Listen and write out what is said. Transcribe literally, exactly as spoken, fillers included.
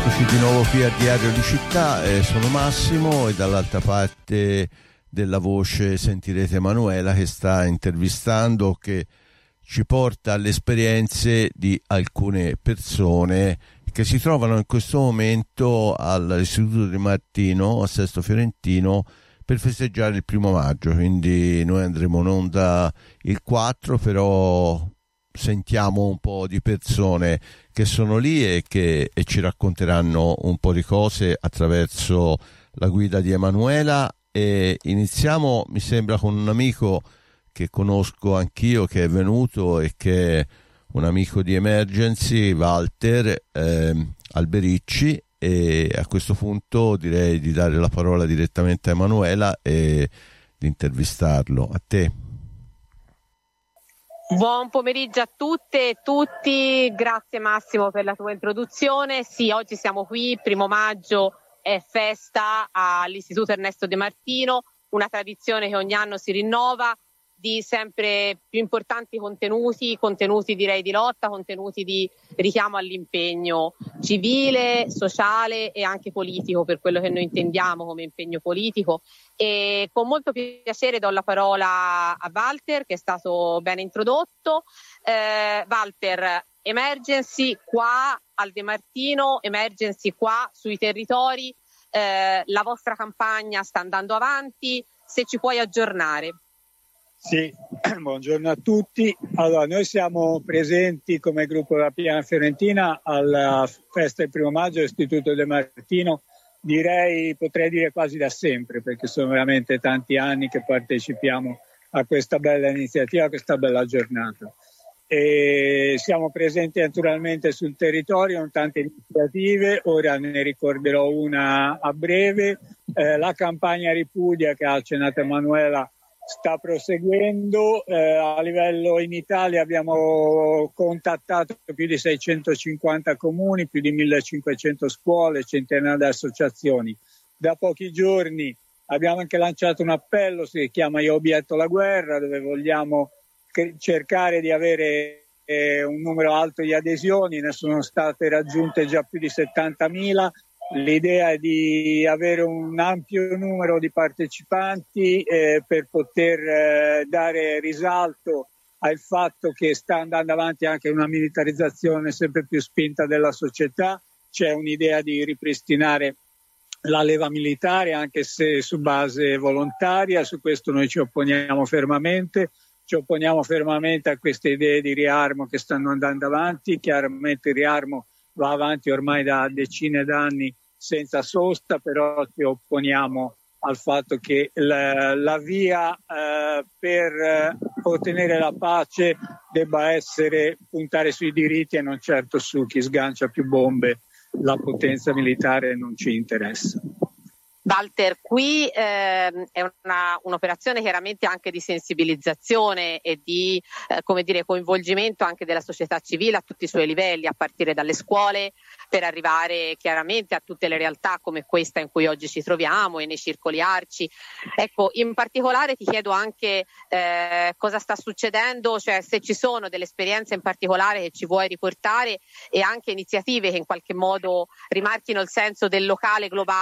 Eccoci di nuovo qui a Diario di Città, eh, sono Massimo e dall'altra parte della voce sentirete Emanuela che sta intervistando, che ci porta alle esperienze di alcune persone che si trovano in questo momento all'Istituto Di Martino, a Sesto Fiorentino, per festeggiare il primo maggio. Quindi noi andremo in onda il quattro, però sentiamo un po' di persone che sono lì e che e ci racconteranno un po' di cose attraverso la guida di Emanuela. E iniziamo, mi sembra, con un amico che conosco anch'io, che è venuto e che è un amico di Emergency, Walter eh, Albericci, e a questo punto direi di dare la parola direttamente a Emanuela e di intervistarlo. A te. Buon pomeriggio a tutte e tutti, grazie Massimo per la tua introduzione. Sì, oggi siamo qui, primo maggio è festa all'Istituto Ernesto De Martino, una tradizione che ogni anno si rinnova, di sempre più importanti contenuti, contenuti direi di lotta, contenuti di richiamo all'impegno civile, sociale e anche politico, per quello che noi intendiamo come impegno politico. E con molto piacere do la parola a Walter, che è stato ben introdotto. Eh, Walter, Emergency qua al De Martino, Emergency qua sui territori, eh, la vostra campagna sta andando avanti, se ci puoi aggiornare. Sì, buongiorno a tutti. Allora, noi siamo presenti come gruppo della Piana Fiorentina alla festa del primo maggio dell'Istituto De Martino, direi, potrei dire quasi da sempre, perché sono veramente tanti anni che partecipiamo a questa bella iniziativa, a questa bella giornata. E siamo presenti naturalmente sul territorio con tante iniziative, ora ne ricorderò una a breve. Eh, la campagna Ripudia, che ha accennato Emanuela, sta proseguendo. Eh, a livello in Italia abbiamo contattato più di seicentocinquanta comuni, più di millecinquecento scuole, centinaia di associazioni. Da pochi giorni abbiamo anche lanciato un appello, si chiama Io obietto la guerra, dove vogliamo che, cercare di avere eh, un numero alto di adesioni. Ne sono state raggiunte già più di settantamila. L'idea è di avere un ampio numero di partecipanti eh, per poter eh, dare risalto al fatto che sta andando avanti anche una militarizzazione sempre più spinta della società. C'è un'idea di ripristinare la leva militare, anche se su base volontaria. Su questo noi ci opponiamo fermamente. Ci opponiamo fermamente a queste idee di riarmo che stanno andando avanti. Chiaramente il riarmo va avanti ormai da decine d'anni senza sosta, però ci opponiamo al fatto che la, la via eh, per eh, ottenere la pace debba essere puntare sui diritti e non certo su chi sgancia più bombe. La potenza militare non ci interessa. Walter, qui ehm, è una, un'operazione chiaramente anche di sensibilizzazione e di eh, come dire, coinvolgimento anche della società civile a tutti i suoi livelli, a partire dalle scuole, per arrivare chiaramente a tutte le realtà come questa in cui oggi ci troviamo e nei circoli arci. Ecco, in particolare ti chiedo anche eh, cosa sta succedendo, cioè se ci sono delle esperienze in particolare che ci vuoi riportare e anche iniziative che in qualche modo rimarchino il senso del locale globale